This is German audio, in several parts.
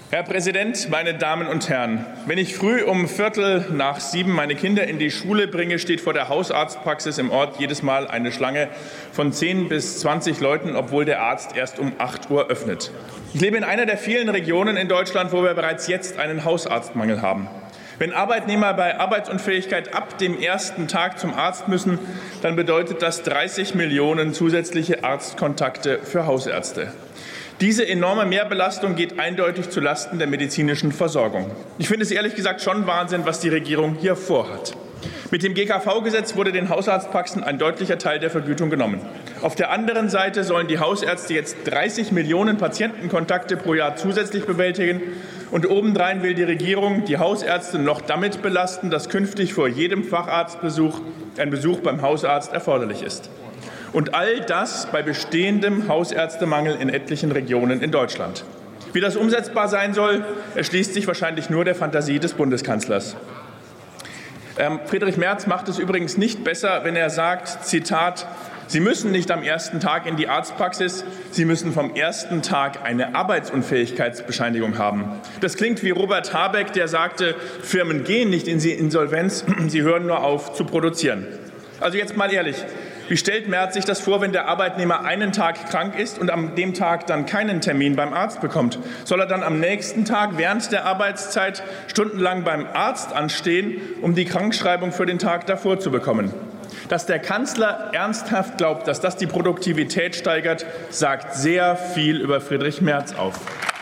Herr Präsident, meine Damen und Herren! Wenn ich früh um 6:15 meine Kinder in die Schule bringe, steht vor der Hausarztpraxis im Ort jedes Mal eine Schlange von 10 bis 20 Leuten, obwohl der Arzt erst um 8 Uhr öffnet. Ich lebe in einer der vielen Regionen in Deutschland, wo wir bereits jetzt einen Hausarztmangel haben. Wenn Arbeitnehmer bei Arbeitsunfähigkeit ab dem ersten Tag zum Arzt müssen, dann bedeutet das 30 Millionen zusätzliche Arztkontakte für Hausärzte. Diese enorme Mehrbelastung geht eindeutig zulasten der medizinischen Versorgung. Ich finde es ehrlich gesagt schon Wahnsinn, was die Regierung hier vorhat. Mit dem GKV-Gesetz wurde den Hausarztpraxen ein deutlicher Teil der Vergütung genommen. Auf der anderen Seite sollen die Hausärzte jetzt 30 Millionen Patientenkontakte pro Jahr zusätzlich bewältigen. Und obendrein will die Regierung die Hausärzte noch damit belasten, dass künftig vor jedem Facharztbesuch ein Besuch beim Hausarzt erforderlich ist. Und all das bei bestehendem Hausärztemangel in etlichen Regionen in Deutschland. Wie das umsetzbar sein soll, erschließt sich wahrscheinlich nur der Fantasie des Bundeskanzlers. Friedrich Merz macht es übrigens nicht besser, wenn er sagt, Zitat, Sie müssen nicht am ersten Tag in die Arztpraxis, Sie müssen vom ersten Tag eine Arbeitsunfähigkeitsbescheinigung haben. Das klingt wie Robert Habeck, der sagte, Firmen gehen nicht in die Insolvenz, sie hören nur auf zu produzieren. Also jetzt mal ehrlich, wie stellt Merz sich das vor, wenn der Arbeitnehmer einen Tag krank ist und an dem Tag dann keinen Termin beim Arzt bekommt? Soll er dann am nächsten Tag während der Arbeitszeit stundenlang beim Arzt anstehen, um die Krankschreibung für den Tag davor zu bekommen? Dass der Kanzler ernsthaft glaubt, dass das die Produktivität steigert, sagt sehr viel über Friedrich Merz auf.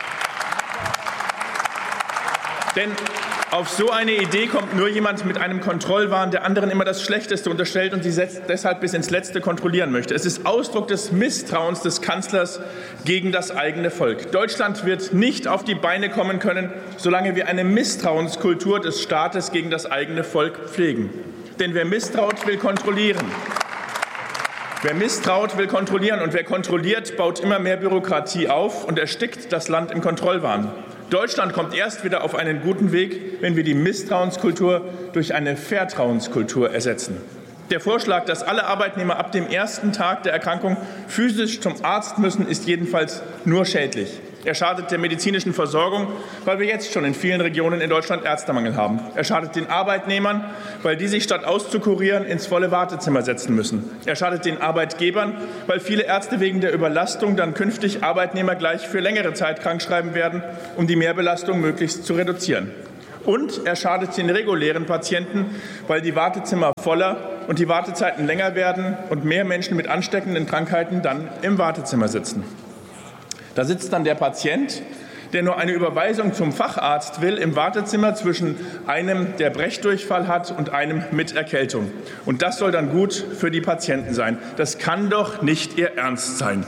Denn auf so eine Idee kommt nur jemand mit einem Kontrollwahn, der anderen immer das Schlechteste unterstellt und sie deshalb bis ins Letzte kontrollieren möchte. Es ist Ausdruck des Misstrauens des Kanzlers gegen das eigene Volk. Deutschland wird nicht auf die Beine kommen können, solange wir eine Misstrauenskultur des Staates gegen das eigene Volk pflegen. Denn wer misstraut, will kontrollieren. Wer misstraut, will kontrollieren. Und wer kontrolliert, baut immer mehr Bürokratie auf und erstickt das Land im Kontrollwahn. Deutschland kommt erst wieder auf einen guten Weg, wenn wir die Misstrauenskultur durch eine Vertrauenskultur ersetzen. Der Vorschlag, dass alle Arbeitnehmer ab dem ersten Tag der Erkrankung physisch zum Arzt müssen, ist jedenfalls nur schädlich. Er schadet der medizinischen Versorgung, weil wir jetzt schon in vielen Regionen in Deutschland Ärztemangel haben. Er schadet den Arbeitnehmern, weil die sich statt auszukurieren ins volle Wartezimmer setzen müssen. Er schadet den Arbeitgebern, weil viele Ärzte wegen der Überlastung dann künftig Arbeitnehmer gleich für längere Zeit krankschreiben werden, um die Mehrbelastung möglichst zu reduzieren. Und er schadet den regulären Patienten, weil die Wartezimmer voller und die Wartezeiten länger werden und mehr Menschen mit ansteckenden Krankheiten dann im Wartezimmer sitzen. Da sitzt dann der Patient, der nur eine Überweisung zum Facharzt will, im Wartezimmer zwischen einem, der Brechdurchfall hat, und einem mit Erkältung. Und das soll dann gut für die Patienten sein. Das kann doch nicht Ihr Ernst sein.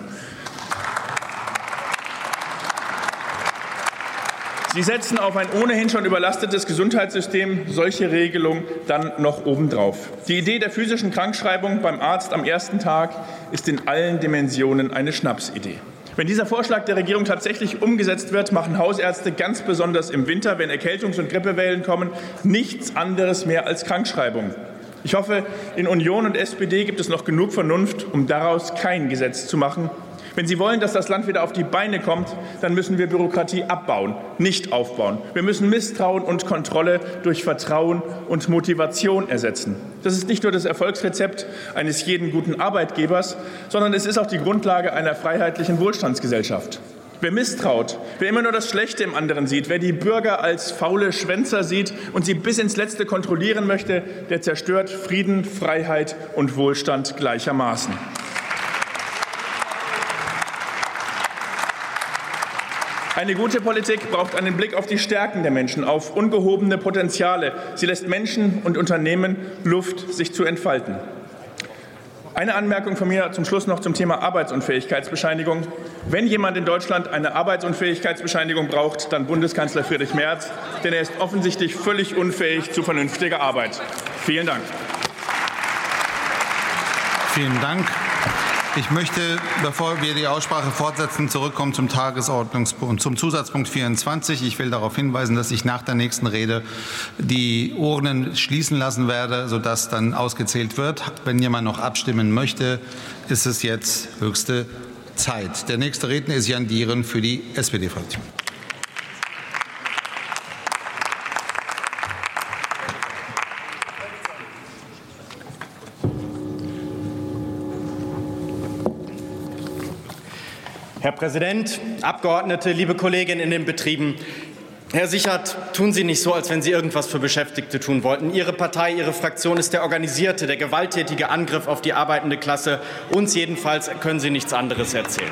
Sie setzen auf ein ohnehin schon überlastetes Gesundheitssystem solche Regelungen dann noch obendrauf. Die Idee der physischen Krankschreibung beim Arzt am ersten Tag ist in allen Dimensionen eine Schnapsidee. Wenn dieser Vorschlag der Regierung tatsächlich umgesetzt wird, machen Hausärzte ganz besonders im Winter, wenn Erkältungs- und Grippewellen kommen, nichts anderes mehr als Krankschreibung. Ich hoffe, in Union und SPD gibt es noch genug Vernunft, um daraus kein Gesetz zu machen. Wenn Sie wollen, dass das Land wieder auf die Beine kommt, dann müssen wir Bürokratie abbauen, nicht aufbauen. Wir müssen Misstrauen und Kontrolle durch Vertrauen und Motivation ersetzen. Das ist nicht nur das Erfolgsrezept eines jeden guten Arbeitgebers, sondern es ist auch die Grundlage einer freiheitlichen Wohlstandsgesellschaft. Wer misstraut, wer immer nur das Schlechte im anderen sieht, wer die Bürger als faule Schwänzer sieht und sie bis ins Letzte kontrollieren möchte, der zerstört Frieden, Freiheit und Wohlstand gleichermaßen. Eine gute Politik braucht einen Blick auf die Stärken der Menschen, auf ungehobene Potenziale. Sie lässt Menschen und Unternehmen Luft, sich zu entfalten. Eine Anmerkung von mir zum Schluss noch zum Thema Arbeitsunfähigkeitsbescheinigung. Wenn jemand in Deutschland eine Arbeitsunfähigkeitsbescheinigung braucht, dann Bundeskanzler Friedrich Merz, denn er ist offensichtlich völlig unfähig zu vernünftiger Arbeit. Vielen Dank. Vielen Dank. Ich möchte, bevor wir die Aussprache fortsetzen, zurückkommen zum Tagesordnungspunkt, zum Zusatzpunkt 24. Ich will darauf hinweisen, dass ich nach der nächsten Rede die Urnen schließen lassen werde, sodass dann ausgezählt wird. Wenn jemand noch abstimmen möchte, ist es jetzt höchste Zeit. Der nächste Redner ist Jan Dieren für die SPD-Fraktion. Herr Präsident, Abgeordnete, liebe Kolleginnen in den Betrieben! Herr Sichert, tun Sie nicht so, als wenn Sie irgendwas für Beschäftigte tun wollten. Ihre Partei, Ihre Fraktion ist der organisierte, der gewalttätige Angriff auf die arbeitende Klasse. Uns jedenfalls können Sie nichts anderes erzählen.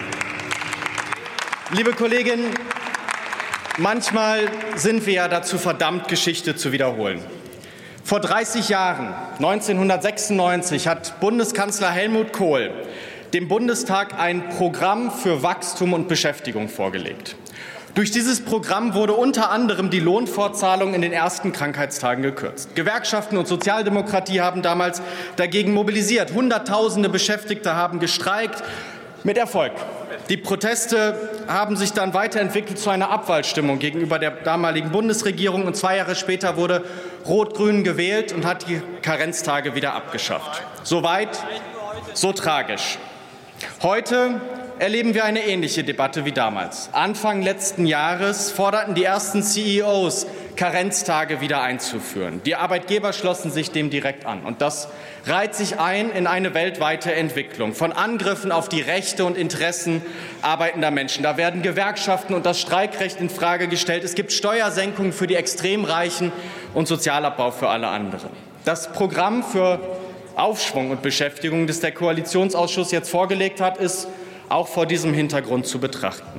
Liebe Kolleginnen, manchmal sind wir ja dazu verdammt, Geschichte zu wiederholen. Vor 30 Jahren, 1996, hat Bundeskanzler Helmut Kohl dem Bundestag ein Programm für Wachstum und Beschäftigung vorgelegt. Durch dieses Programm wurde unter anderem die Lohnfortzahlung in den ersten Krankheitstagen gekürzt. Gewerkschaften und Sozialdemokratie haben damals dagegen mobilisiert. Hunderttausende Beschäftigte haben gestreikt, mit Erfolg. Die Proteste haben sich dann weiterentwickelt zu einer Abwahlstimmung gegenüber der damaligen Bundesregierung. Und 2 Jahre später wurde Rot-Grün gewählt und hat die Karenztage wieder abgeschafft. So weit, so tragisch. Heute erleben wir eine ähnliche Debatte wie damals. Anfang letzten Jahres forderten die ersten CEOs, Karenztage wieder einzuführen. Die Arbeitgeber schlossen sich dem direkt an. Und das reiht sich ein in eine weltweite Entwicklung von Angriffen auf die Rechte und Interessen arbeitender Menschen. Da werden Gewerkschaften und das Streikrecht in Frage gestellt. Es gibt Steuersenkungen für die Extremreichen und Sozialabbau für alle anderen. Das Programm für Aufschwung und Beschäftigung, das der Koalitionsausschuss jetzt vorgelegt hat, ist auch vor diesem Hintergrund zu betrachten.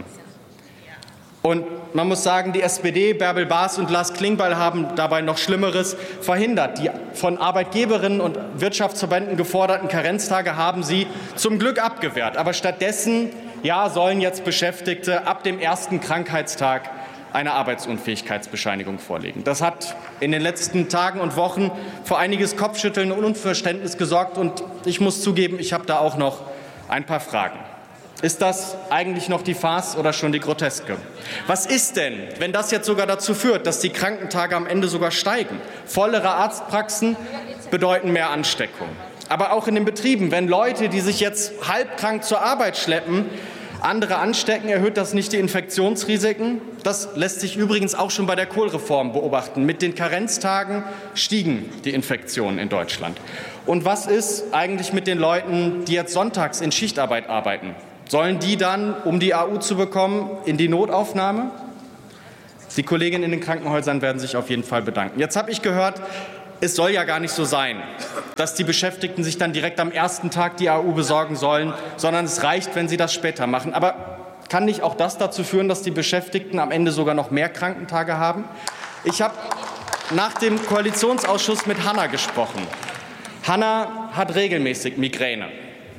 Und man muss sagen, die SPD, Bärbel Baas und Lars Klingbeil haben dabei noch Schlimmeres verhindert. Die von Arbeitgeberinnen und Wirtschaftsverbänden geforderten Karenztage haben sie zum Glück abgewehrt. Aber stattdessen sollen jetzt Beschäftigte ab dem ersten Krankheitstag eine Arbeitsunfähigkeitsbescheinigung vorlegen. Das hat in den letzten Tagen und Wochen für einiges Kopfschütteln und Unverständnis gesorgt. Und ich muss zugeben, ich habe da auch noch ein paar Fragen. Ist das eigentlich noch die Farce oder schon die Groteske? Was ist denn, wenn das jetzt sogar dazu führt, dass die Krankentage am Ende sogar steigen? Vollere Arztpraxen bedeuten mehr Ansteckung. Aber auch in den Betrieben, wenn Leute, die sich jetzt halbkrank zur Arbeit schleppen, andere anstecken, erhöht das nicht die Infektionsrisiken? Das lässt sich übrigens auch schon bei der Kohl-Reform beobachten. Mit den Karenztagen stiegen die Infektionen in Deutschland. Und was ist eigentlich mit den Leuten, die jetzt sonntags in Schichtarbeit arbeiten? Sollen die dann, um die AU zu bekommen, in die Notaufnahme? Die Kolleginnen in den Krankenhäusern werden sich auf jeden Fall bedanken. Jetzt habe ich gehört, es soll ja gar nicht so sein, dass die Beschäftigten sich dann direkt am ersten Tag die AU besorgen sollen, sondern es reicht, wenn sie das später machen. Aber kann nicht auch das dazu führen, dass die Beschäftigten am Ende sogar noch mehr Krankentage haben? Ich habe nach dem Koalitionsausschuss mit Hanna gesprochen. Hanna hat regelmäßig Migräne.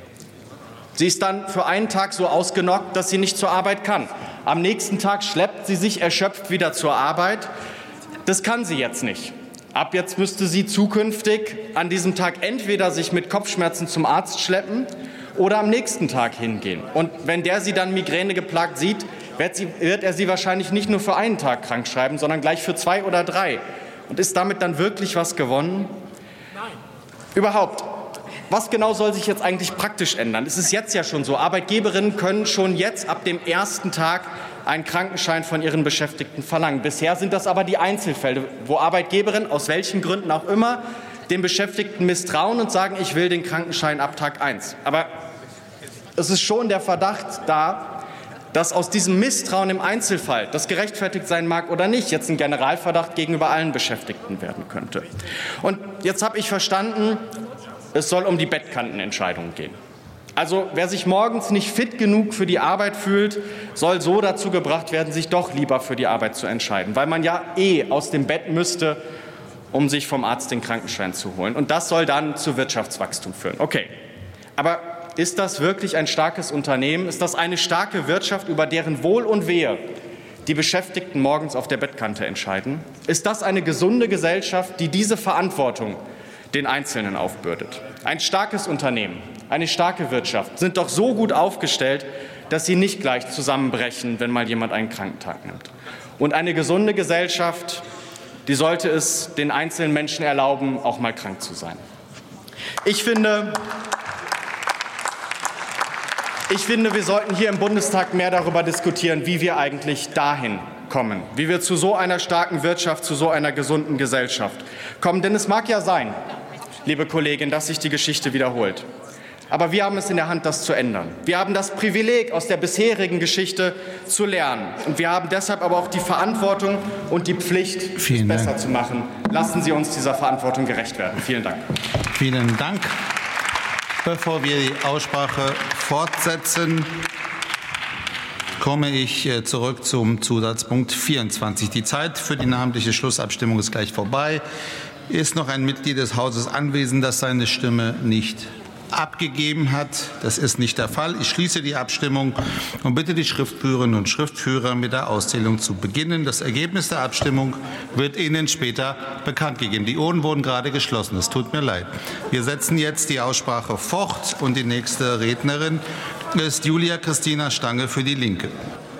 Sie ist dann für einen Tag so ausgenockt, dass sie nicht zur Arbeit kann. Am nächsten Tag schleppt sie sich erschöpft wieder zur Arbeit. Das kann sie jetzt nicht. Ab jetzt müsste sie zukünftig an diesem Tag entweder sich mit Kopfschmerzen zum Arzt schleppen oder am nächsten Tag hingehen. Und wenn der sie dann Migräne geplagt sieht, wird er sie wahrscheinlich nicht nur für einen Tag krank schreiben, sondern gleich für 2 oder 3. Und ist damit dann wirklich was gewonnen? Nein. Überhaupt. Was genau soll sich jetzt eigentlich praktisch ändern? Es ist jetzt ja schon so. Arbeitgeberinnen können schon jetzt ab dem ersten Tag einen Krankenschein von ihren Beschäftigten verlangen. Bisher sind das aber die Einzelfälle, wo Arbeitgeberinnen aus welchen Gründen auch immer den Beschäftigten misstrauen und sagen, ich will den Krankenschein ab Tag 1. Aber es ist schon der Verdacht da, dass aus diesem Misstrauen im Einzelfall, das gerechtfertigt sein mag oder nicht, jetzt ein Generalverdacht gegenüber allen Beschäftigten werden könnte. Und jetzt habe ich verstanden, es soll um die Bettkantenentscheidung gehen. Also wer sich morgens nicht fit genug für die Arbeit fühlt, soll so dazu gebracht werden, sich doch lieber für die Arbeit zu entscheiden, weil man ja aus dem Bett müsste, um sich vom Arzt den Krankenschein zu holen. Und das soll dann zu Wirtschaftswachstum führen. Okay, aber ist das wirklich ein starkes Unternehmen? Ist das eine starke Wirtschaft, über deren Wohl und Wehe die Beschäftigten morgens auf der Bettkante entscheiden? Ist das eine gesunde Gesellschaft, die diese Verantwortung den Einzelnen aufbürdet? Ein starkes Unternehmen, eine starke Wirtschaft sind doch so gut aufgestellt, dass sie nicht gleich zusammenbrechen, wenn mal jemand einen Krankentag nimmt. Und eine gesunde Gesellschaft, die sollte es den einzelnen Menschen erlauben, auch mal krank zu sein. Ich finde, wir sollten hier im Bundestag mehr darüber diskutieren, wie wir eigentlich dahin kommen, wie wir zu so einer starken Wirtschaft, zu so einer gesunden Gesellschaft kommen. Denn es mag ja sein, liebe Kollegin, dass sich die Geschichte wiederholt. Aber wir haben es in der Hand, das zu ändern. Wir haben das Privileg, aus der bisherigen Geschichte zu lernen. Und wir haben deshalb aber auch die Verantwortung und die Pflicht, es besser zu machen. Lassen Sie uns dieser Verantwortung gerecht werden. Vielen Dank. Vielen Dank. Bevor wir die Aussprache fortsetzen, komme ich zurück zum Zusatzpunkt 24. Die Zeit für die namentliche Schlussabstimmung ist gleich vorbei. Ist noch ein Mitglied des Hauses anwesend, das seine Stimme nicht abgegeben hat? Das ist nicht der Fall. Ich schließe die Abstimmung und bitte die Schriftführerinnen und Schriftführer, mit der Auszählung zu beginnen. Das Ergebnis der Abstimmung wird Ihnen später bekannt gegeben. Die Urnen wurden gerade geschlossen. Es tut mir leid. Wir setzen jetzt die Aussprache fort und die nächste Rednerin ist Julia Christina Stange für die Linke.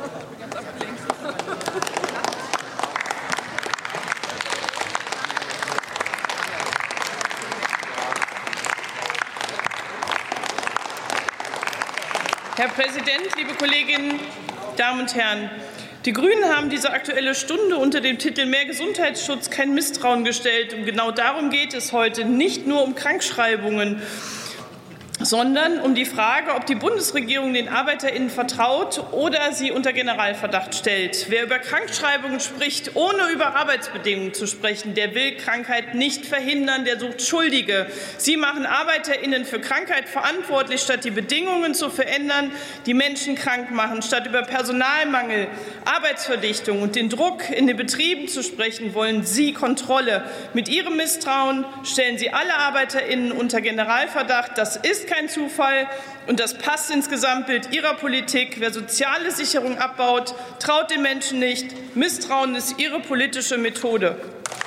Herr Präsident, liebe Kolleginnen, Damen und Herren! Die Grünen haben diese Aktuelle Stunde unter dem Titel Mehr Gesundheitsschutz kein Misstrauen gestellt. Und genau darum geht es heute, nicht nur um Krankschreibungen, sondern um die Frage, ob die Bundesregierung den ArbeiterInnen vertraut oder sie unter Generalverdacht stellt. Wer über Krankschreibungen spricht, ohne über Arbeitsbedingungen zu sprechen, der will Krankheit nicht verhindern, der sucht Schuldige. Sie machen ArbeiterInnen für Krankheit verantwortlich, statt die Bedingungen zu verändern, die Menschen krank machen. Statt über Personalmangel, Arbeitsverdichtung und den Druck in den Betrieben zu sprechen, wollen Sie Kontrolle. Mit Ihrem Misstrauen stellen Sie alle ArbeiterInnen unter Generalverdacht. Das ist kein Zufall, und das passt ins Gesamtbild Ihrer Politik. Wer soziale Sicherung abbaut, traut den Menschen nicht. Misstrauen ist Ihre politische Methode.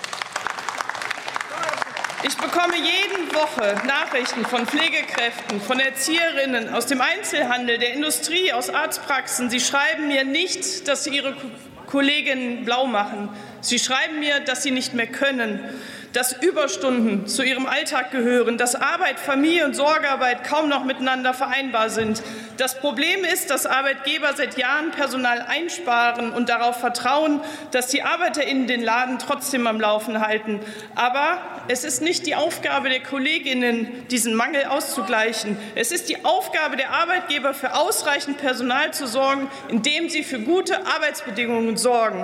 Ich bekomme jede Woche Nachrichten von Pflegekräften, von Erzieherinnen, aus dem Einzelhandel, der Industrie, aus Arztpraxen. Sie schreiben mir nicht, dass sie ihre Kolleginnen blau machen. Sie schreiben mir, dass sie nicht mehr können, dass Überstunden zu ihrem Alltag gehören, dass Arbeit, Familie und Sorgearbeit kaum noch miteinander vereinbar sind. Das Problem ist, dass Arbeitgeber seit Jahren Personal einsparen und darauf vertrauen, dass die ArbeiterInnen den Laden trotzdem am Laufen halten. Aber es ist nicht die Aufgabe der KollegInnen, diesen Mangel auszugleichen. Es ist die Aufgabe der Arbeitgeber, für ausreichend Personal zu sorgen, indem sie für gute Arbeitsbedingungen sorgen.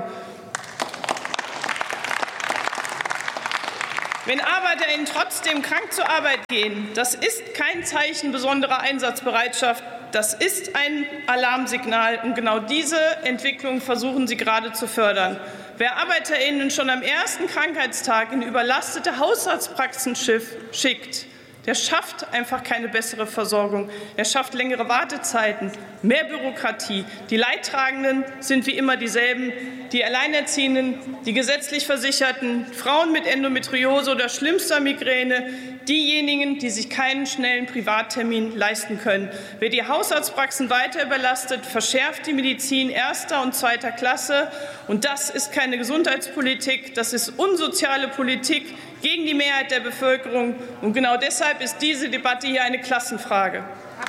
Wenn ArbeiterInnen trotzdem krank zur Arbeit gehen, das ist kein Zeichen besonderer Einsatzbereitschaft. Das ist ein Alarmsignal. Und genau diese Entwicklung versuchen Sie gerade zu fördern. Wer ArbeiterInnen schon am ersten Krankheitstag in überlastete Hausarztpraxen schickt, der schafft einfach keine bessere Versorgung. Er schafft längere Wartezeiten, mehr Bürokratie. Die Leidtragenden sind wie immer dieselben: die Alleinerziehenden, die gesetzlich Versicherten, Frauen mit Endometriose oder schlimmster Migräne, diejenigen, die sich keinen schnellen Privattermin leisten können. Wer die Hausarztpraxen weiter überlastet, verschärft die Medizin erster und zweiter Klasse. Und das ist keine Gesundheitspolitik, das ist unsoziale Politik gegen die Mehrheit der Bevölkerung. Und genau deshalb ist diese Debatte hier eine Klassenfrage.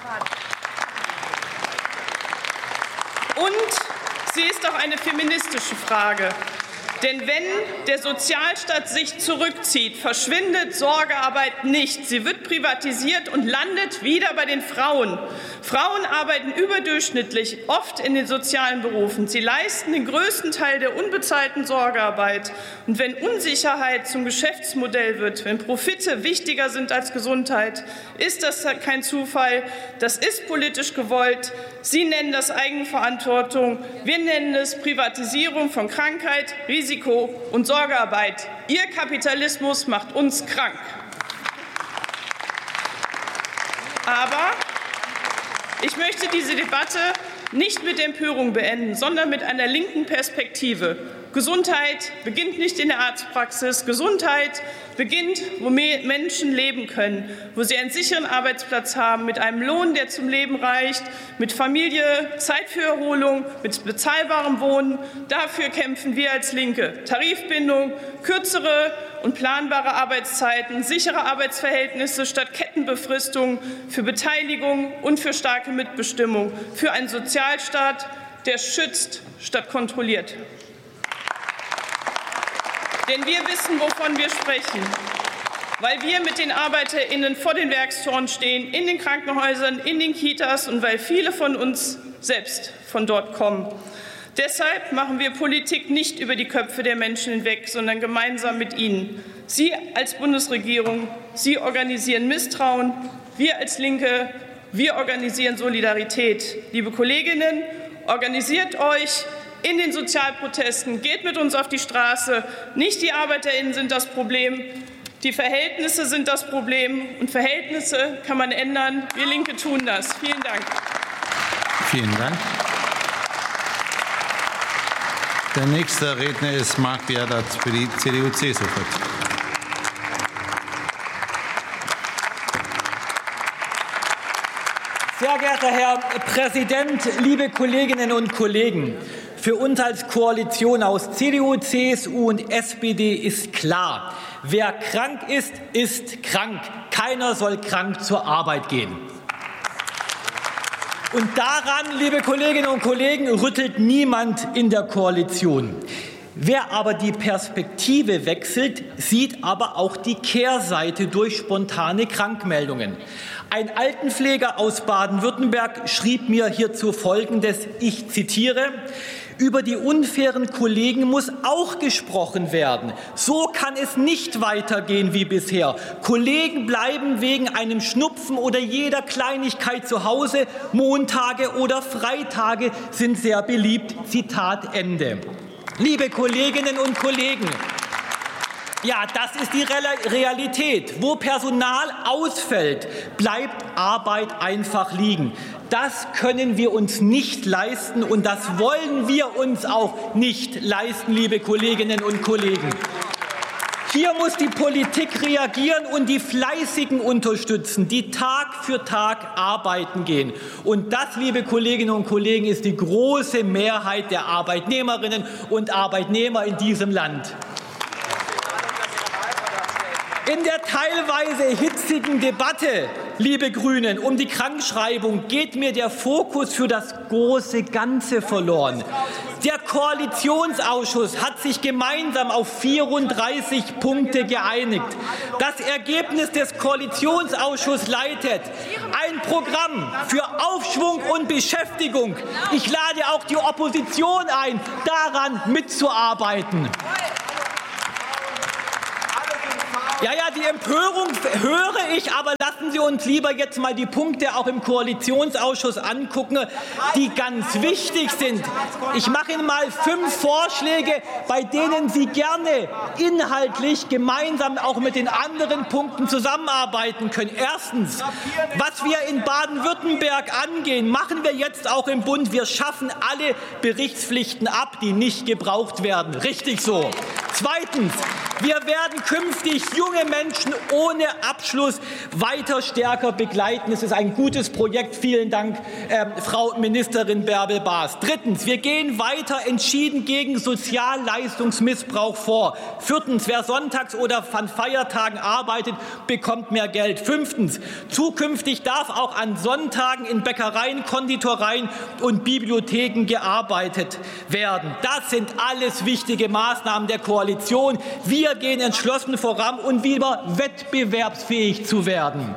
Und sie ist auch eine feministische Frage. Denn wenn der Sozialstaat sich zurückzieht, verschwindet Sorgearbeit nicht. Sie wird privatisiert und landet wieder bei den Frauen. Frauen arbeiten überdurchschnittlich, oft in den sozialen Berufen. Sie leisten den größten Teil der unbezahlten Sorgearbeit. Und wenn Unsicherheit zum Geschäftsmodell wird, wenn Profite wichtiger sind als Gesundheit, ist das kein Zufall. Das ist politisch gewollt. Sie nennen das Eigenverantwortung. Wir nennen es Privatisierung von Krankheit, Risiko und Sorgearbeit. Ihr Kapitalismus macht uns krank. Aber ich möchte diese Debatte nicht mit Empörung beenden, sondern mit einer linken Perspektive. Gesundheit beginnt nicht in der Arztpraxis. Gesundheit beginnt, wo Menschen leben können, wo sie einen sicheren Arbeitsplatz haben, mit einem Lohn, der zum Leben reicht, mit Familie, Zeit für Erholung, mit bezahlbarem Wohnen. Dafür kämpfen wir als Linke. Tarifbindung, kürzere und planbare Arbeitszeiten, sichere Arbeitsverhältnisse statt Kettenbefristung, für Beteiligung und für starke Mitbestimmung, für einen Sozialstaat, der schützt statt kontrolliert. Denn wir wissen, wovon wir sprechen. weil wir mit den ArbeiterInnen vor den Werkstoren stehen, in den Krankenhäusern, in den Kitas und weil viele von uns selbst von dort kommen. Deshalb machen wir Politik nicht über die Köpfe der Menschen hinweg, sondern gemeinsam mit ihnen. Sie als Bundesregierung, Sie organisieren Misstrauen, wir als Linke, wir organisieren Solidarität. Liebe Kolleginnen, organisiert euch in den Sozialprotesten, geht mit uns auf die Straße. Nicht die ArbeiterInnen sind das Problem, die Verhältnisse sind das Problem. Und Verhältnisse kann man ändern. Wir Linke tun das. Vielen Dank. Vielen Dank. Der nächste Redner ist Marc Bierdat für die CDU-CSU-Fraktion. Sehr geehrter Herr Präsident, liebe Kolleginnen und Kollegen! Für uns als Koalition aus CDU, CSU und SPD ist klar, wer krank ist, ist krank. Keiner soll krank zur Arbeit gehen. Und daran, liebe Kolleginnen und Kollegen, rüttelt niemand in der Koalition. Wer aber die Perspektive wechselt, sieht aber auch die Kehrseite durch spontane Krankmeldungen. Ein Altenpfleger aus Baden-Württemberg schrieb mir hierzu Folgendes, ich zitiere: Über die unfairen Kollegen muss auch gesprochen werden. So kann es nicht weitergehen wie bisher. Kollegen bleiben wegen einem Schnupfen oder jeder Kleinigkeit zu Hause. Montage oder Freitage sind sehr beliebt. Zitat Ende. Liebe Kolleginnen und Kollegen, ja, das ist die Realität. Wo Personal ausfällt, bleibt Arbeit einfach liegen. Das können wir uns nicht leisten und das wollen wir uns auch nicht leisten, liebe Kolleginnen und Kollegen. Hier muss die Politik reagieren und die Fleißigen unterstützen, die Tag für Tag arbeiten gehen. Und das, liebe Kolleginnen und Kollegen, ist die große Mehrheit der Arbeitnehmerinnen und Arbeitnehmer in diesem Land. In der teilweise hitzigen Debatte, liebe Grünen, um die Krankschreibung geht mir der Fokus für das große Ganze verloren. Der Koalitionsausschuss hat sich gemeinsam auf 34 Punkte geeinigt. Das Ergebnis des Koalitionsausschusses leitet ein Programm für Aufschwung und Beschäftigung. Ich lade auch die Opposition ein, daran mitzuarbeiten. Ja, die Empörung höre ich, aber lassen Sie uns lieber jetzt mal die Punkte auch im Koalitionsausschuss angucken, die ganz wichtig sind. Ich mache Ihnen mal 5 Vorschläge, bei denen Sie gerne inhaltlich gemeinsam auch mit den anderen Punkten zusammenarbeiten können. Erstens, was wir in Baden-Württemberg angehen, machen wir jetzt auch im Bund. Wir schaffen alle Berichtspflichten ab, die nicht gebraucht werden. Richtig so. Zweitens, wir werden künftig junge Menschen ohne Abschluss weiter stärker begleiten. Es ist ein gutes Projekt. Vielen Dank, Frau Ministerin Bärbel-Baas. Drittens, wir gehen weiter entschieden gegen Sozialleistungsmissbrauch vor. Viertens, wer sonntags oder an Feiertagen arbeitet, bekommt mehr Geld. Fünftens, zukünftig darf auch an Sonntagen in Bäckereien, Konditoreien und Bibliotheken gearbeitet werden. Das sind alles wichtige Maßnahmen der Koalition. Wir gehen entschlossen voran und wieder wettbewerbsfähig zu werden.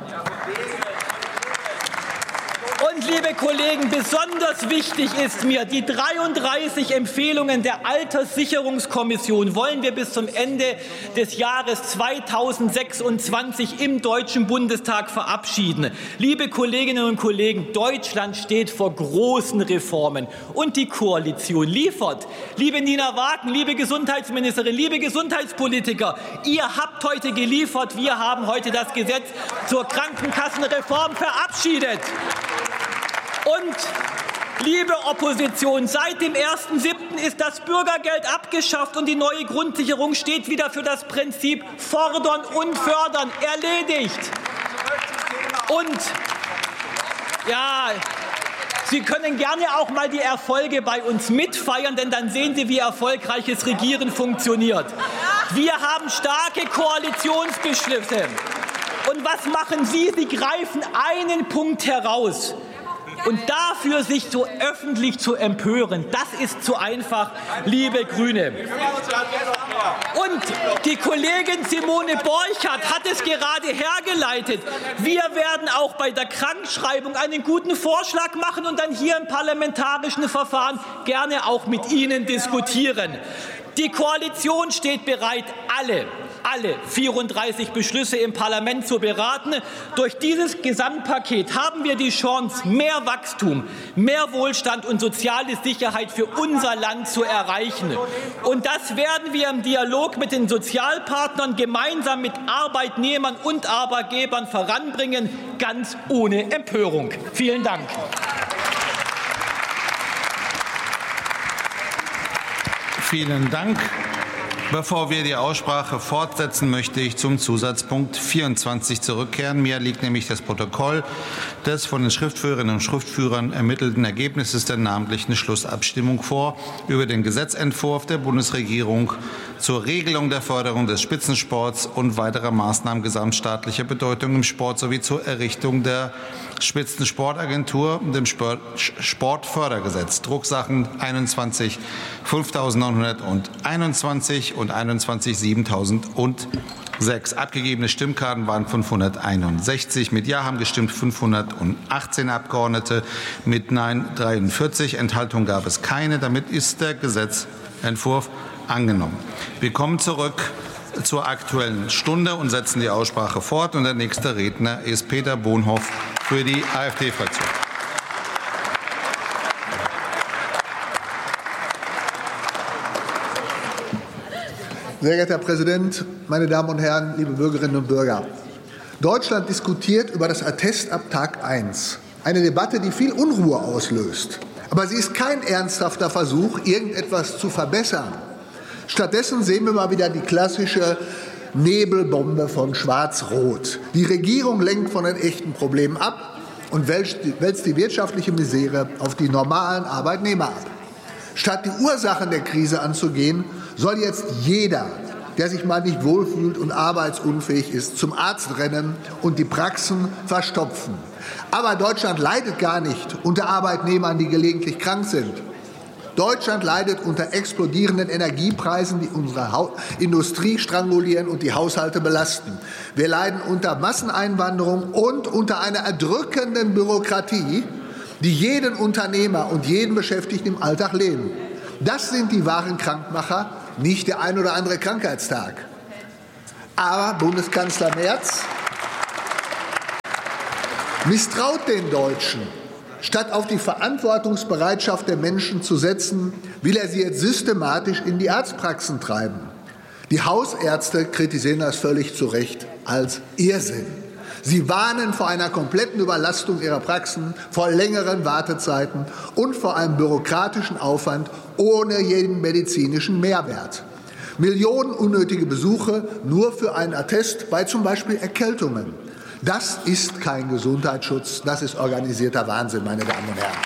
Und, liebe Kollegen, besonders wichtig ist mir, die 33 Empfehlungen der Alterssicherungskommission wollen wir bis zum Ende des Jahres 2026 im Deutschen Bundestag verabschieden. Liebe Kolleginnen und Kollegen, Deutschland steht vor großen Reformen und die Koalition liefert. Liebe Nina Wagen, liebe Gesundheitsministerin, liebe Gesundheitspolitiker, ihr habt heute geliefert. Wir haben heute das Gesetz zur Krankenkassenreform verabschiedet. Und, liebe Opposition, seit dem 1.7. ist das Bürgergeld abgeschafft und die neue Grundsicherung steht wieder für das Prinzip Fordern und Fördern erledigt. Und, ja, Sie können gerne auch mal die Erfolge bei uns mitfeiern, denn dann sehen Sie, wie erfolgreiches Regieren funktioniert. Wir haben starke Koalitionsbeschlüsse. Und was machen Sie? Sie greifen einen Punkt heraus. Und dafür sich so öffentlich zu empören, das ist zu einfach, liebe Grüne. Und die Kollegin Simone Borchardt hat es gerade hergeleitet. Wir werden auch bei der Krankschreibung einen guten Vorschlag machen und dann hier im parlamentarischen Verfahren gerne auch mit Ihnen diskutieren. Die Koalition steht bereit, alle 34 Beschlüsse im Parlament zu beraten. Durch dieses Gesamtpaket haben wir die Chance, mehr Wachstum, mehr Wohlstand und soziale Sicherheit für unser Land zu erreichen. Und das werden wir im Dialog mit den Sozialpartnern gemeinsam mit Arbeitnehmern und Arbeitgebern voranbringen, ganz ohne Empörung. Vielen Dank. Vielen Dank. Bevor wir die Aussprache fortsetzen, möchte ich zum Zusatzpunkt 24 zurückkehren. Mir liegt nämlich das Protokoll des von den Schriftführerinnen und Schriftführern ermittelten Ergebnisses der namentlichen Schlussabstimmung vor über den Gesetzentwurf der Bundesregierung zur Regelung der Förderung des Spitzensports und weiterer Maßnahmen gesamtstaatlicher Bedeutung im Sport sowie zur Errichtung der Spitzensportagentur und dem Sportfördergesetz, Drucksachen 21 5921 und 21 7006. Abgegebene Stimmkarten waren 561. Mit Ja haben gestimmt 518 Abgeordnete, mit Nein 43. Enthaltung gab es keine. Damit ist der Gesetzentwurf angenommen. Wir kommen zurück zur Aktuellen Stunde und setzen die Aussprache fort. Und der nächste Redner ist Peter Bonhoff für die AfD-Fraktion. Sehr geehrter Herr Präsident, meine Damen und Herren, liebe Bürgerinnen und Bürger! Deutschland diskutiert über das Attest ab Tag 1. Eine Debatte, die viel Unruhe auslöst. Aber sie ist kein ernsthafter Versuch, irgendetwas zu verbessern. Stattdessen sehen wir mal wieder die klassische Nebelbombe von Schwarz-Rot. Die Regierung lenkt von den echten Problemen ab und wälzt die wirtschaftliche Misere auf die normalen Arbeitnehmer ab. Statt die Ursachen der Krise anzugehen, soll jetzt jeder, der sich mal nicht wohlfühlt und arbeitsunfähig ist, zum Arzt rennen und die Praxen verstopfen. Aber Deutschland leidet gar nicht unter Arbeitnehmern, die gelegentlich krank sind. Deutschland leidet unter explodierenden Energiepreisen, die unsere Industrie strangulieren und die Haushalte belasten. Wir leiden unter Masseneinwanderung und unter einer erdrückenden Bürokratie, die jeden Unternehmer und jeden Beschäftigten im Alltag leben. Das sind die wahren Krankmacher, nicht der ein oder andere Krankheitstag. Aber Bundeskanzler Merz misstraut den Deutschen. Statt auf die Verantwortungsbereitschaft der Menschen zu setzen, will er sie jetzt systematisch in die Arztpraxen treiben. Die Hausärzte kritisieren das völlig zu Recht als Irrsinn. Sie warnen vor einer kompletten Überlastung ihrer Praxen, vor längeren Wartezeiten und vor einem bürokratischen Aufwand ohne jeden medizinischen Mehrwert. Millionen unnötige Besuche nur für einen Attest bei zum Beispiel Erkältungen. Das ist kein Gesundheitsschutz, das ist organisierter Wahnsinn, meine Damen und Herren.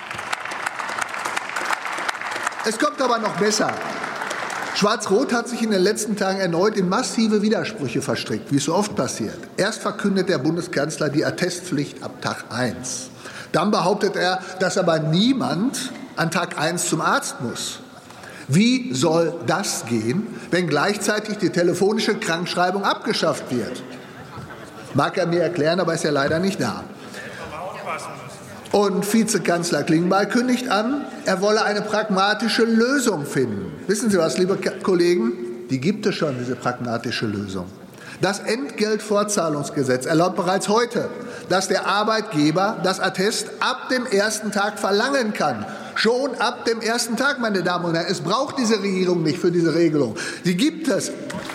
Es kommt aber noch besser. Schwarz-Rot hat sich in den letzten Tagen erneut in massive Widersprüche verstrickt, wie es so oft passiert. Erst verkündet der Bundeskanzler die Attestpflicht ab Tag 1. Dann behauptet er, dass aber niemand an Tag 1 zum Arzt muss. Wie soll das gehen, wenn gleichzeitig die telefonische Krankschreibung abgeschafft wird? Mag er mir erklären, aber ist ja leider nicht da. Und Vizekanzler Klingbeil kündigt an, er wolle eine pragmatische Lösung finden. Wissen Sie was, liebe Kollegen? Die gibt es schon, diese pragmatische Lösung. Das Entgeltfortzahlungsgesetz erlaubt bereits heute, dass der Arbeitgeber das Attest ab dem ersten Tag verlangen kann. Schon ab dem ersten Tag, meine Damen und Herren. Es braucht diese Regierung nicht für diese Regelung. Die gibt es.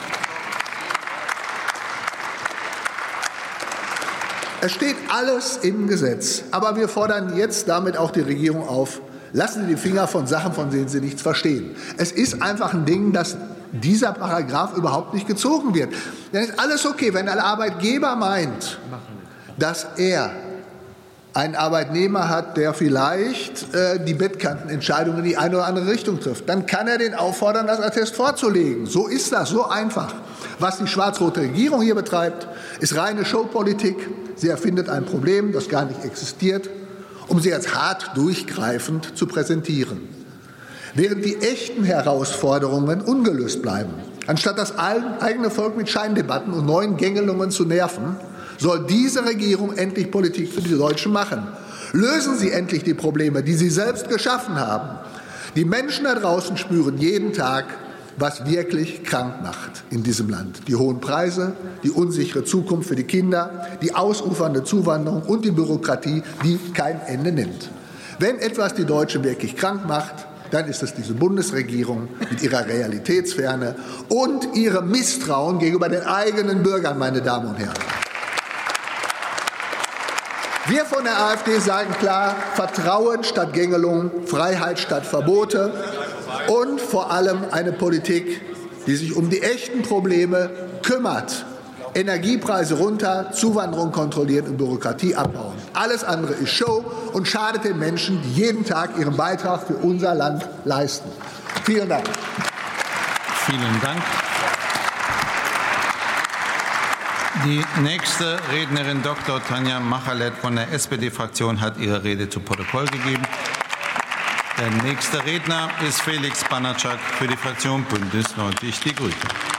Es steht alles im Gesetz. Aber wir fordern jetzt damit auch die Regierung auf, lassen Sie die Finger von Sachen, von denen Sie nichts verstehen. Es ist einfach ein Ding, dass dieser Paragraph überhaupt nicht gezogen wird. Dann ist alles okay, wenn ein Arbeitgeber meint, dass er einen Arbeitnehmer hat, der vielleicht die Bettkantenentscheidung in die eine oder andere Richtung trifft. Dann kann er den auffordern, das Attest vorzulegen. So ist das, so einfach. Was die schwarz-rote Regierung hier betreibt, ist reine Showpolitik. Sie erfindet ein Problem, das gar nicht existiert, um sie als hart durchgreifend zu präsentieren. Während die echten Herausforderungen ungelöst bleiben. Anstatt das eigene Volk mit Scheindebatten und neuen Gängelungen zu nerven, soll diese Regierung endlich Politik für die Deutschen machen. Lösen Sie endlich die Probleme, die Sie selbst geschaffen haben. Die Menschen da draußen spüren jeden Tag, was wirklich krank macht in diesem Land. Die hohen Preise, die unsichere Zukunft für die Kinder, die ausufernde Zuwanderung und die Bürokratie, die kein Ende nimmt. Wenn etwas die Deutschen wirklich krank macht, dann ist es diese Bundesregierung mit ihrer Realitätsferne und ihrem Misstrauen gegenüber den eigenen Bürgern, meine Damen und Herren. Wir von der AfD sagen klar, Vertrauen statt Gängelung, Freiheit statt Verbote und vor allem eine Politik, die sich um die echten Probleme kümmert. Energiepreise runter, Zuwanderung kontrolliert und Bürokratie abbauen. Alles andere ist Show und schadet den Menschen, die jeden Tag ihren Beitrag für unser Land leisten. Vielen Dank. Vielen Dank. Die nächste Rednerin, Dr. Tanja Machalet von der SPD-Fraktion, hat ihre Rede zu Protokoll gegeben. Der nächste Redner ist Felix Banatschak für die Fraktion Bündnis 90 Die Grünen.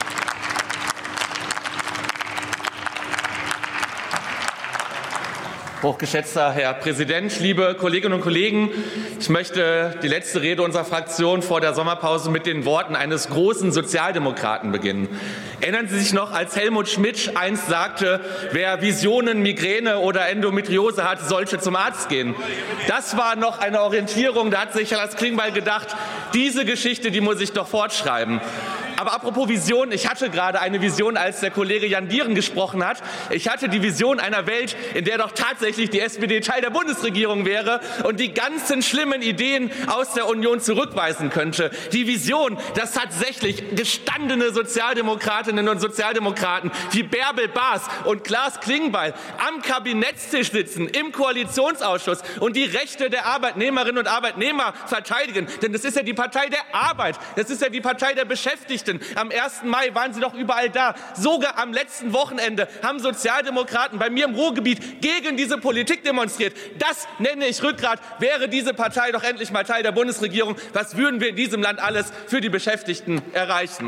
Hochgeschätzter Herr Präsident, liebe Kolleginnen und Kollegen! Ich möchte die letzte Rede unserer Fraktion vor der Sommerpause mit den Worten eines großen Sozialdemokraten beginnen. Erinnern Sie sich noch, als Helmut Schmidt einst sagte, wer Visionen, Migräne oder Endometriose hat, sollte zum Arzt gehen. Das war noch eine Orientierung, da hat sich Lars Klingbeil gedacht, diese Geschichte, die muss ich doch fortschreiben. Aber apropos Vision, ich hatte gerade eine Vision, als der Kollege Jan Dieren gesprochen hat. Ich hatte die Vision einer Welt, in der doch tatsächlich die SPD Teil der Bundesregierung wäre und die ganzen schlimmen Ideen aus der Union zurückweisen könnte. Die Vision, dass tatsächlich gestandene Sozialdemokratinnen und Sozialdemokraten wie Bärbel Baas und Lars Klingbeil am Kabinettstisch sitzen, im Koalitionsausschuss und die Rechte der Arbeitnehmerinnen und Arbeitnehmer verteidigen. Denn das ist ja die Partei der Arbeit, das ist ja die Partei der Beschäftigten. Am 1. Mai waren Sie doch überall da. Sogar am letzten Wochenende haben Sozialdemokraten bei mir im Ruhrgebiet gegen diese Politik demonstriert. Das nenne ich Rückgrat. Wäre diese Partei doch endlich mal Teil der Bundesregierung, was würden wir in diesem Land alles für die Beschäftigten erreichen?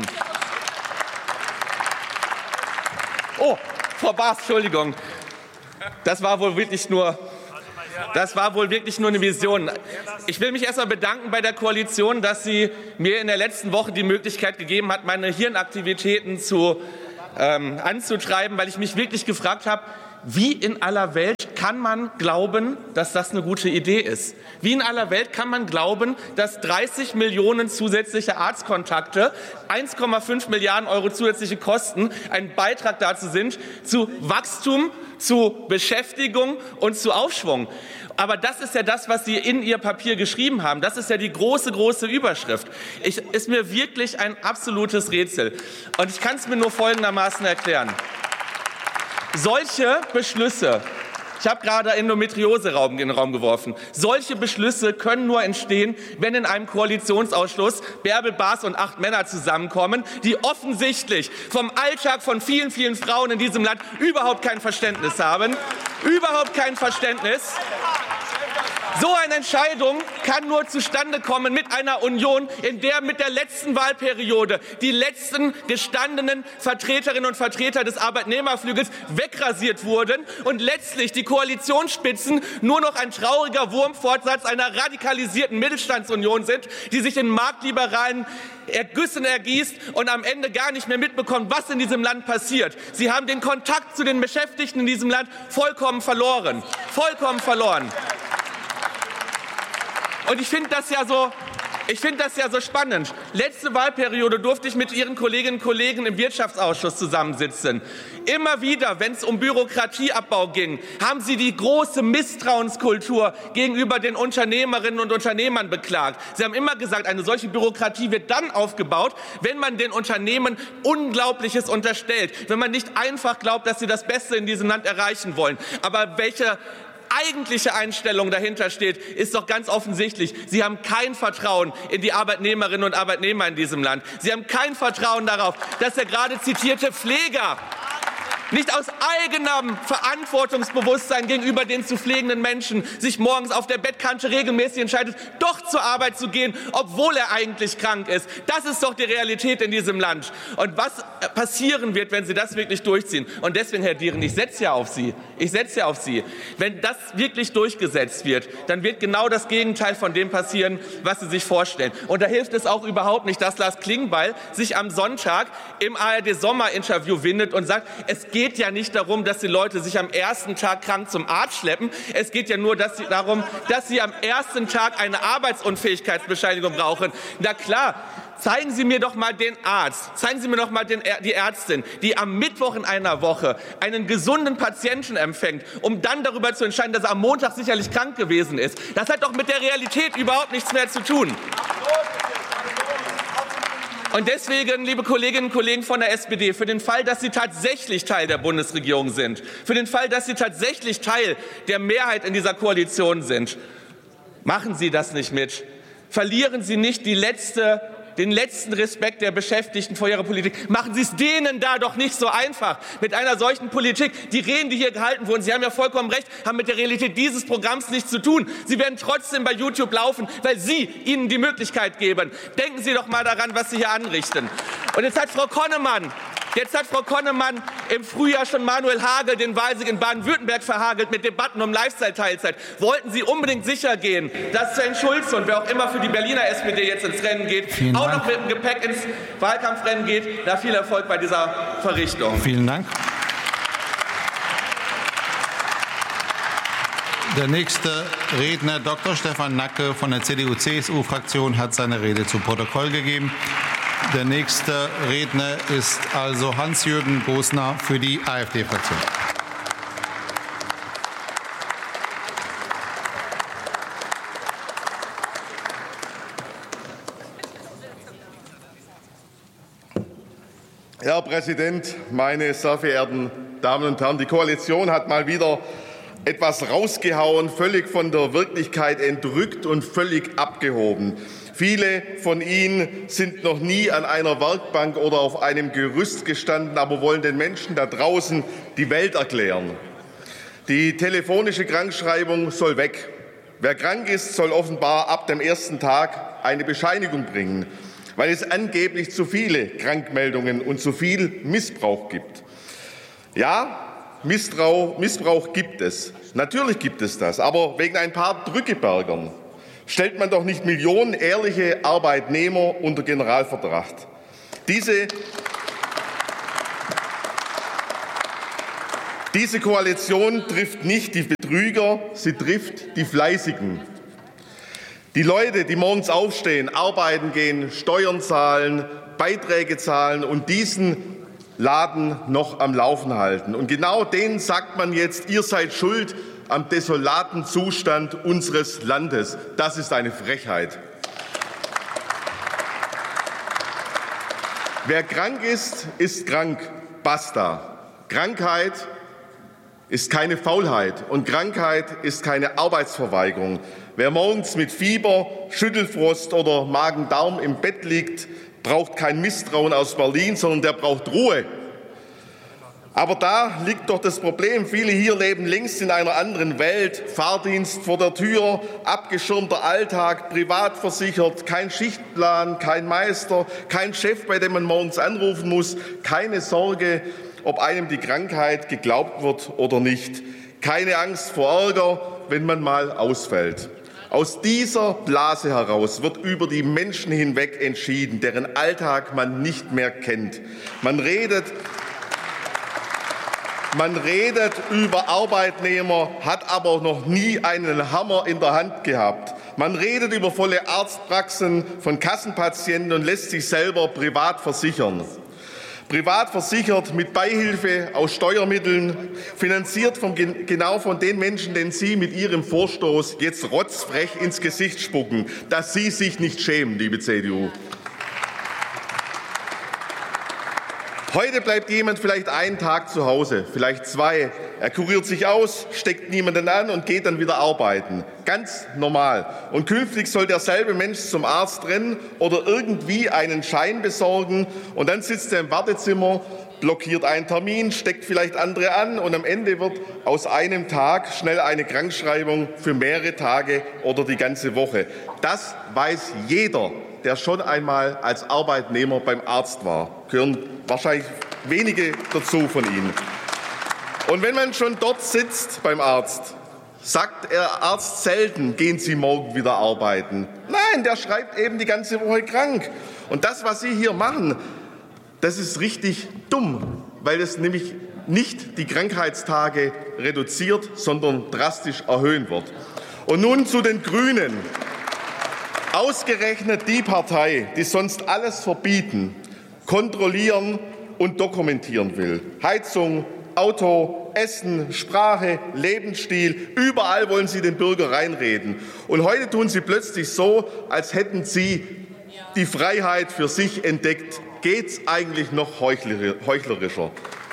Oh, Frau Baas, Entschuldigung. Das war wohl wirklich nur eine Vision. Ich will mich erst einmal bedanken bei der Koalition, dass sie mir in der letzten Woche die Möglichkeit gegeben hat, meine Hirnaktivitäten anzutreiben, weil ich mich wirklich gefragt habe, wie in aller Welt kann man glauben, dass das eine gute Idee ist? Wie in aller Welt kann man glauben, dass 30 Millionen zusätzliche Arztkontakte, 1,5 Milliarden Euro zusätzliche Kosten ein Beitrag dazu sind, zu Wachstum, zu Beschäftigung und zu Aufschwung? Aber das ist ja das, was Sie in Ihr Papier geschrieben haben. Das ist ja die große, große Überschrift. Ist mir wirklich ein absolutes Rätsel. Und ich kann es mir nur folgendermaßen erklären. Solche Beschlüsse, ich habe gerade Endometriose in den Raum geworfen, solche Beschlüsse können nur entstehen, wenn in einem Koalitionsausschuss Bärbel Baas und 8 Männer zusammenkommen, die offensichtlich vom Alltag von vielen, vielen Frauen in diesem Land überhaupt kein Verständnis haben. Überhaupt kein Verständnis. So eine Entscheidung kann nur zustande kommen mit einer Union, in der mit der letzten Wahlperiode die letzten gestandenen Vertreterinnen und Vertreter des Arbeitnehmerflügels wegrasiert wurden und letztlich die Koalitionsspitzen nur noch ein trauriger Wurmfortsatz einer radikalisierten Mittelstandsunion sind, die sich in marktliberalen Ergüssen ergießt und am Ende gar nicht mehr mitbekommt, was in diesem Land passiert. Sie haben den Kontakt zu den Beschäftigten in diesem Land vollkommen verloren. Vollkommen verloren. Und ich finde das ja so spannend. Letzte Wahlperiode durfte ich mit Ihren Kolleginnen und Kollegen im Wirtschaftsausschuss zusammensitzen. Immer wieder, wenn es um Bürokratieabbau ging, haben Sie die große Misstrauenskultur gegenüber den Unternehmerinnen und Unternehmern beklagt. Sie haben immer gesagt, eine solche Bürokratie wird dann aufgebaut, wenn man den Unternehmen Unglaubliches unterstellt, wenn man nicht einfach glaubt, dass sie das Beste in diesem Land erreichen wollen. Aber welche eigentliche Einstellung dahinter steht, ist doch ganz offensichtlich. Sie haben kein Vertrauen in die Arbeitnehmerinnen und Arbeitnehmer in diesem Land. Sie haben kein Vertrauen darauf, dass der gerade zitierte Pfleger nicht aus eigenem Verantwortungsbewusstsein gegenüber den zu pflegenden Menschen sich morgens auf der Bettkante regelmäßig entscheidet, doch zur Arbeit zu gehen, obwohl er eigentlich krank ist. Das ist doch die Realität in diesem Land. Und was passieren wird, wenn Sie das wirklich durchziehen? Und deswegen, Herr Dieren, ich setze ja auf Sie. Wenn das wirklich durchgesetzt wird, dann wird genau das Gegenteil von dem passieren, was Sie sich vorstellen. Und da hilft es auch überhaupt nicht, dass Lars Klingbeil sich am Sonntag im ARD-Sommerinterview windet und sagt, es geht ja nicht darum, dass die Leute sich am ersten Tag krank zum Arzt schleppen. Es geht ja nur darum, dass sie am ersten Tag eine Arbeitsunfähigkeitsbescheinigung brauchen. Na klar. Zeigen Sie mir doch mal den Arzt, zeigen Sie mir doch mal die Ärztin, die am Mittwoch in einer Woche einen gesunden Patienten empfängt, um dann darüber zu entscheiden, dass er am Montag sicherlich krank gewesen ist. Das hat doch mit der Realität überhaupt nichts mehr zu tun. Und deswegen, liebe Kolleginnen und Kollegen von der SPD, für den Fall, dass Sie tatsächlich Teil der Bundesregierung sind, für den Fall, dass Sie tatsächlich Teil der Mehrheit in dieser Koalition sind, machen Sie das nicht mit. Verlieren Sie nicht den letzten Respekt der Beschäftigten vor ihrer Politik. Machen Sie es denen da doch nicht so einfach. Mit einer solchen Politik, die Reden, die hier gehalten wurden, Sie haben ja vollkommen recht, haben mit der Realität dieses Programms nichts zu tun. Sie werden trotzdem bei YouTube laufen, weil Sie ihnen die Möglichkeit geben. Denken Sie doch mal daran, was Sie hier anrichten. Und jetzt hat Frau Konnemann im Frühjahr schon Manuel Hagel den Wahlsieg in Baden-Württemberg verhagelt mit Debatten um Lifestyle-Teilzeit. Wollten Sie unbedingt sicher gehen, dass Sven Schulze und wer auch immer für die Berliner SPD jetzt ins Rennen geht, auch noch mit dem Gepäck ins Wahlkampfrennen geht. Da viel Erfolg bei dieser Verrichtung. Vielen Dank. Der nächste Redner, Dr. Stefan Nacke von der CDU-CSU-Fraktion, hat seine Rede zu Protokoll gegeben. Der nächste Redner ist also Hans-Jürgen Bosner für die AfD-Fraktion. Herr Präsident, meine sehr verehrten Damen und Herren! Die Koalition hat mal wieder etwas rausgehauen, völlig von der Wirklichkeit entrückt und völlig abgehoben. Viele von Ihnen sind noch nie an einer Werkbank oder auf einem Gerüst gestanden, aber wollen den Menschen da draußen die Welt erklären. Die telefonische Krankschreibung soll weg. Wer krank ist, soll offenbar ab dem ersten Tag eine Bescheinigung bringen, weil es angeblich zu viele Krankmeldungen und zu viel Missbrauch gibt. Ja, Missbrauch gibt es. Natürlich gibt es das, aber wegen ein paar Drückebergern stellt man doch nicht Millionen ehrliche Arbeitnehmer unter Generalverdacht. Diese Koalition trifft nicht die Betrüger, sie trifft die Fleißigen. Die Leute, die morgens aufstehen, arbeiten gehen, Steuern zahlen, Beiträge zahlen und diesen Laden noch am Laufen halten. Und genau denen sagt man jetzt, ihr seid schuld am desolaten Zustand unseres Landes. Das ist eine Frechheit. Wer krank ist, ist krank. Basta. Krankheit ist keine Faulheit und Krankheit ist keine Arbeitsverweigerung. Wer morgens mit Fieber, Schüttelfrost oder Magen-Darm im Bett liegt, braucht kein Misstrauen aus Berlin, sondern der braucht Ruhe. Aber da liegt doch das Problem. Viele hier leben längst in einer anderen Welt. Fahrdienst vor der Tür, abgeschirmter Alltag, privat versichert, kein Schichtplan, kein Meister, kein Chef, bei dem man morgens anrufen muss, keine Sorge, ob einem die Krankheit geglaubt wird oder nicht. Keine Angst vor Ärger, wenn man mal ausfällt. Aus dieser Blase heraus wird über die Menschen hinweg entschieden, deren Alltag man nicht mehr kennt. Man redet über Arbeitnehmer, hat aber noch nie einen Hammer in der Hand gehabt. Man redet über volle Arztpraxen von Kassenpatienten und lässt sich selber privat versichern. Privat versichert mit Beihilfe aus Steuermitteln, finanziert genau von den Menschen, denen Sie mit Ihrem Vorstoß jetzt rotzfrech ins Gesicht spucken, dass Sie sich nicht schämen, liebe CDU. Heute bleibt jemand vielleicht einen Tag zu Hause, vielleicht 2. Er kuriert sich aus, steckt niemanden an und geht dann wieder arbeiten. Ganz normal. Und künftig soll derselbe Mensch zum Arzt rennen oder irgendwie einen Schein besorgen. Und dann sitzt er im Wartezimmer blockiert einen Termin, steckt vielleicht andere an und am Ende wird aus einem Tag schnell eine Krankschreibung für mehrere Tage oder die ganze Woche. Das weiß jeder, der schon einmal als Arbeitnehmer beim Arzt war. Gehören wahrscheinlich wenige dazu von Ihnen. Und wenn man schon dort sitzt beim Arzt, sagt der Arzt selten, gehen Sie morgen wieder arbeiten. Nein, der schreibt eben die ganze Woche krank. Und das, was Sie hier machen, das ist richtig dumm, weil es nämlich nicht die Krankheitstage reduziert, sondern drastisch erhöhen wird. Und nun zu den Grünen. Ausgerechnet die Partei, die sonst alles verbieten, kontrollieren und dokumentieren will. Heizung, Auto, Essen, Sprache, Lebensstil, überall wollen Sie den Bürger reinreden. Und heute tun Sie plötzlich so, als hätten Sie die Freiheit für sich entdeckt. Geht's eigentlich noch heuchlerischer?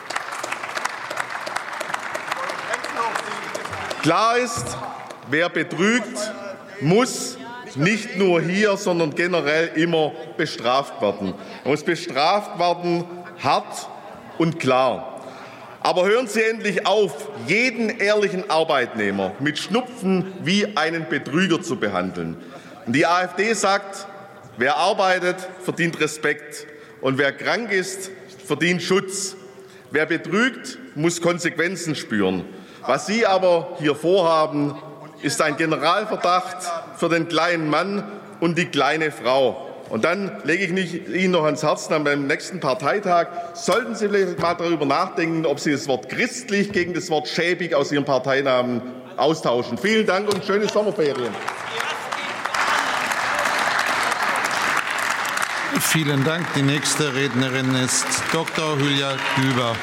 Klar ist, wer betrügt, muss nicht nur hier, sondern generell immer bestraft werden. Er muss bestraft werden, hart und klar. Aber hören Sie endlich auf, jeden ehrlichen Arbeitnehmer mit Schnupfen wie einen Betrüger zu behandeln. Und die AfD sagt, wer arbeitet, verdient Respekt. Und wer krank ist, verdient Schutz. Wer betrügt, muss Konsequenzen spüren. Was Sie aber hier vorhaben, ist ein Generalverdacht für den kleinen Mann und die kleine Frau. Und dann lege ich Ihnen noch ans Herz, dann beim nächsten Parteitag sollten Sie vielleicht mal darüber nachdenken, ob Sie das Wort christlich gegen das Wort schäbig aus Ihrem Parteinamen austauschen. Vielen Dank und schöne Sommerferien. Vielen Dank. Die nächste Rednerin ist Dr. Hülya Güber.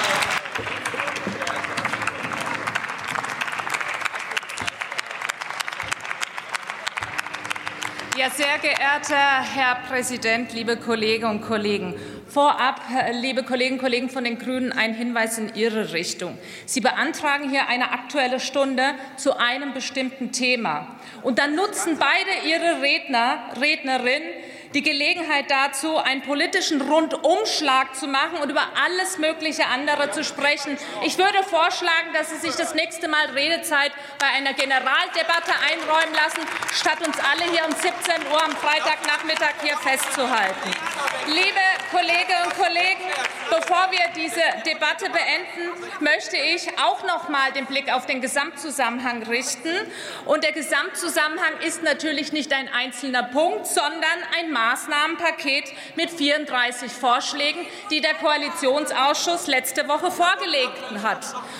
Ja, sehr geehrter Herr Präsident, liebe Kolleginnen und Kollegen! Vorab, liebe Kolleginnen und Kollegen von den Grünen, ein Hinweis in Ihre Richtung. Sie beantragen hier eine Aktuelle Stunde zu einem bestimmten Thema. Und dann nutzen beide Ihre Rednerinnen die Gelegenheit dazu, einen politischen Rundumschlag zu machen und über alles mögliche andere zu sprechen. Ich würde vorschlagen, dass Sie sich das nächste Mal Redezeit bei einer Generaldebatte einräumen lassen, statt uns alle hier um 17 Uhr am Freitagnachmittag hier festzuhalten. Liebe Kolleginnen und Kollegen, bevor wir diese Debatte beenden, möchte ich auch noch mal den Blick auf den Gesamtzusammenhang richten. Und der Gesamtzusammenhang ist natürlich nicht ein einzelner Punkt, sondern ein Maßnahmenpaket mit 34 Vorschlägen, die der Koalitionsausschuss letzte Woche vorgelegt hat.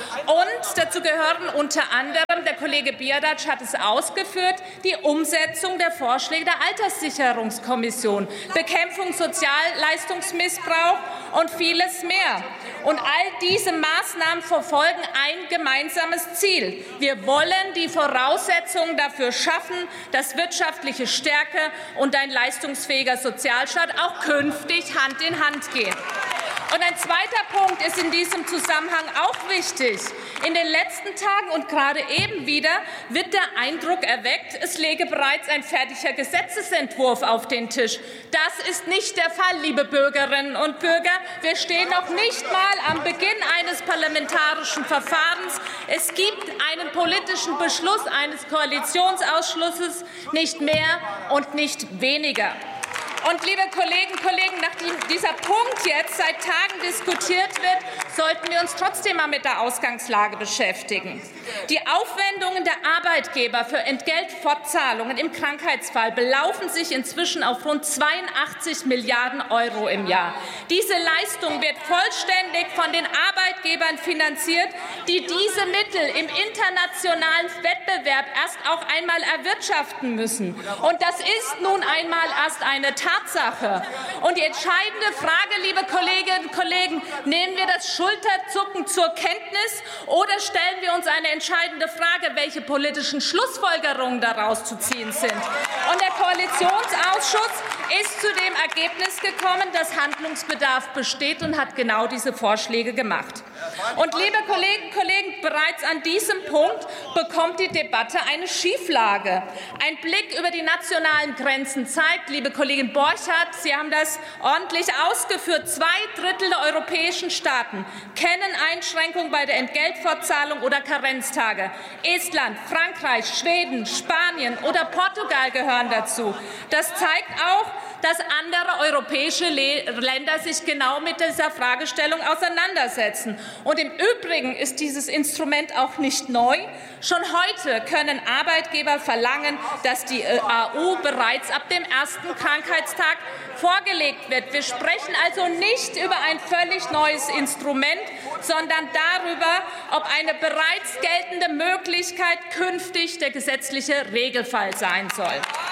Und dazu gehören unter anderem, der Kollege Bierdatsch hat es ausgeführt, die Umsetzung der Vorschläge der Alterssicherungskommission, Bekämpfung Sozialleistungsmissbrauch und vieles mehr. Und all diese Maßnahmen verfolgen ein gemeinsames Ziel. Wir wollen die Voraussetzungen dafür schaffen, dass wirtschaftliche Stärke und ein leistungsfähiger Sozialstaat auch künftig Hand in Hand gehen. Und ein zweiter Punkt ist in diesem Zusammenhang auch wichtig. In den letzten Tagen und gerade eben wieder wird der Eindruck erweckt, es läge bereits ein fertiger Gesetzesentwurf auf den Tisch. Das ist nicht der Fall, liebe Bürgerinnen und Bürger. Wir stehen noch nicht mal am Beginn eines parlamentarischen Verfahrens. Es gibt einen politischen Beschluss eines Koalitionsausschusses, nicht mehr und nicht weniger. Und liebe Kolleginnen und Kollegen, nachdem dieser Punkt jetzt seit Tagen diskutiert wird, sollten wir uns trotzdem mal mit der Ausgangslage beschäftigen. Die Aufwendungen der Arbeitgeber für Entgeltfortzahlungen im Krankheitsfall belaufen sich inzwischen auf rund 82 Milliarden € im Jahr. Diese Leistung wird vollständig von den Arbeitgebern finanziert, die diese Mittel im internationalen Wettbewerb erst auch einmal erwirtschaften müssen. Und das ist nun einmal erst eine Tatsache. Und die entscheidende Frage, liebe Kolleginnen und Kollegen, nehmen wir das Schulterzucken zur Kenntnis oder stellen wir uns eine entscheidende Frage, welche politischen Schlussfolgerungen daraus zu ziehen sind? Und der Koalitionsausschuss ist zu dem Ergebnis gekommen, dass Handlungsbedarf besteht und hat genau diese Vorschläge gemacht. Und liebe Kolleginnen und Kollegen, bereits an diesem Punkt bekommt die Debatte eine Schieflage. Ein Blick über die nationalen Grenzen zeigt, liebe Kollegin Borchardt, Sie haben das ordentlich ausgeführt, 2 Drittel der europäischen Staaten kennen Einschränkungen bei der Entgeltfortzahlung oder Karenztage. Estland, Frankreich, Schweden, Spanien oder Portugal gehören dazu. Das zeigt auch, dass andere europäische Länder sich genau mit dieser Fragestellung auseinandersetzen. Und im Übrigen ist dieses Instrument auch nicht neu. Schon heute können Arbeitgeber verlangen, dass die AU bereits ab dem ersten Krankheitstag vorgelegt wird. Wir sprechen also nicht über ein völlig neues Instrument, sondern darüber, ob eine bereits geltende Möglichkeit künftig der gesetzliche Regelfall sein soll.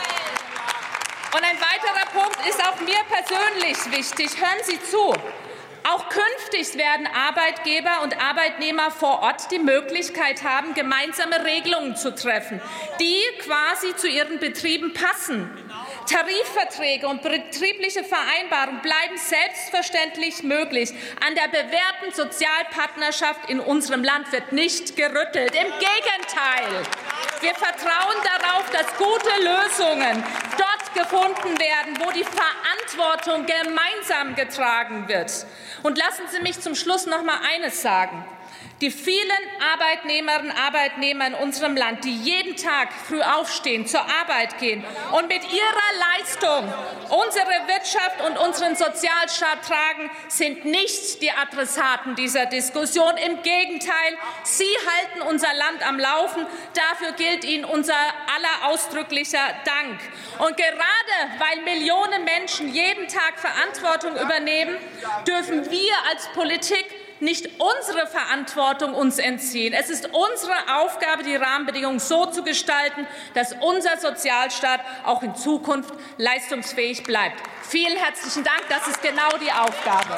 Und ein weiterer Punkt ist auch mir persönlich wichtig. Hören Sie zu. Auch künftig werden Arbeitgeber und Arbeitnehmer vor Ort die Möglichkeit haben, gemeinsame Regelungen zu treffen, die quasi zu ihren Betrieben passen. Tarifverträge und betriebliche Vereinbarungen bleiben selbstverständlich möglich. An der bewährten Sozialpartnerschaft in unserem Land wird nicht gerüttelt. Im Gegenteil. Wir vertrauen darauf, dass gute Lösungen dort gefunden werden, wo die Verantwortung gemeinsam getragen wird. Und lassen Sie mich zum Schluss noch mal eines sagen. Die vielen Arbeitnehmerinnen und Arbeitnehmer in unserem Land, die jeden Tag früh aufstehen, zur Arbeit gehen und mit ihrer Leistung unsere Wirtschaft und unseren Sozialstaat tragen, sind nicht die Adressaten dieser Diskussion. Im Gegenteil, sie halten unser Land am Laufen. Dafür gilt ihnen unser aller ausdrücklicher Dank. Und gerade weil Millionen Menschen jeden Tag Verantwortung übernehmen, dürfen wir als Politik nicht unsere Verantwortung uns entziehen. Es ist unsere Aufgabe, die Rahmenbedingungen so zu gestalten, dass unser Sozialstaat auch in Zukunft leistungsfähig bleibt. Vielen herzlichen Dank. Das ist genau die Aufgabe.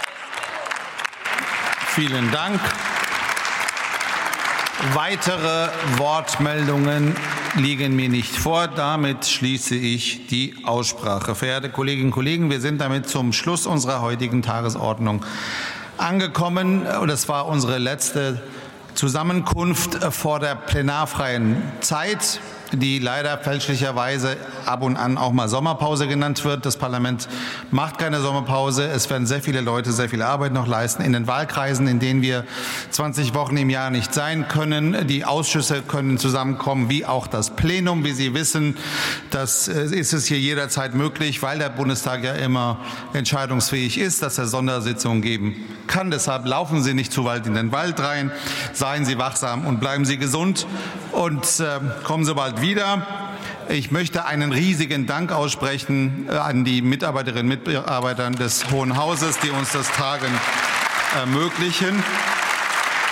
Vielen Dank. Weitere Wortmeldungen liegen mir nicht vor. Damit schließe ich die Aussprache. Verehrte Kolleginnen und Kollegen, wir sind damit zum Schluss unserer heutigen Tagesordnung angekommen. Das war unsere letzte Zusammenkunft vor der plenarfreien Zeit, die leider fälschlicherweise ab und an auch mal Sommerpause genannt wird. Das Parlament macht keine Sommerpause. Es werden sehr viele Leute sehr viel Arbeit noch leisten in den Wahlkreisen, in denen wir 20 Wochen im Jahr nicht sein können. Die Ausschüsse können zusammenkommen, wie auch das Plenum. Wie Sie wissen, das ist es hier jederzeit möglich, weil der Bundestag ja immer entscheidungsfähig ist, dass er Sondersitzungen geben kann. Deshalb laufen Sie nicht zu weit in den Wald rein. Seien Sie wachsam und bleiben Sie gesund und kommen Sie bald wieder. Ich möchte einen riesigen Dank aussprechen an die Mitarbeiterinnen und Mitarbeiter des Hohen Hauses, die uns das Tagen ermöglichen.